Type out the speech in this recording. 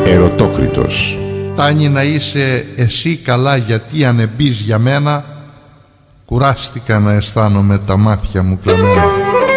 Ερωτόκριτος. Φτάνει να είσαι εσύ καλά, γιατί αν μπεις για μένα, κουράστηκα να αισθάνομαι τα μάτια μου κλαμμένα.